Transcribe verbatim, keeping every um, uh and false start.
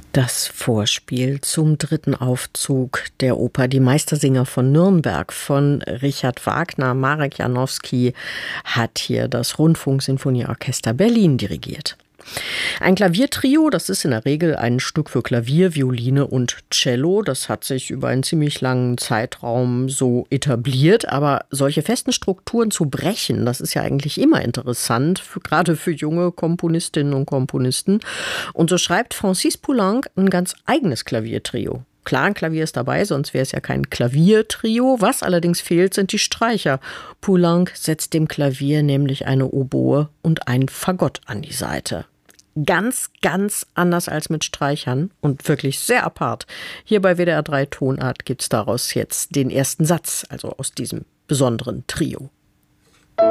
Das Vorspiel zum dritten Aufzug der Oper Die Meistersinger von Nürnberg von Richard Wagner. Marek Janowski hat hier das Rundfunksinfonieorchester Berlin dirigiert. Ein Klaviertrio, das ist in der Regel ein Stück für Klavier, Violine und Cello. Das hat sich über einen ziemlich langen Zeitraum so etabliert. Aber solche festen Strukturen zu brechen, das ist ja eigentlich immer interessant, für, gerade für junge Komponistinnen und Komponisten. Und so schreibt Francis Poulenc ein ganz eigenes Klaviertrio. Klar, ein Klavier ist dabei, sonst wäre es ja kein Klaviertrio. Was allerdings fehlt, sind die Streicher. Poulenc setzt dem Klavier nämlich eine Oboe und ein Fagott an die Seite. Ganz, ganz anders als mit Streichern und wirklich sehr apart. Hier bei W D R drei Tonart gibt es daraus jetzt den ersten Satz, also aus diesem besonderen Trio.